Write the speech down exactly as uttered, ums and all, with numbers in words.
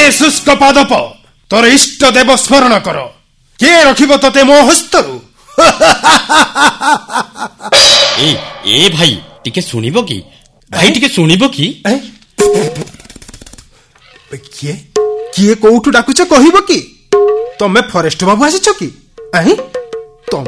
शुष्क पादप तोर इष्ट देव स्मरण कर किए रखिब तते मो हस्तरु ए ए भाई टिके सुनिबो की भाई टिके सुनिबो की किए किए कोउठु डाकुछ कहिबो की तमे फॉरेस्ट बाबू आसीछ की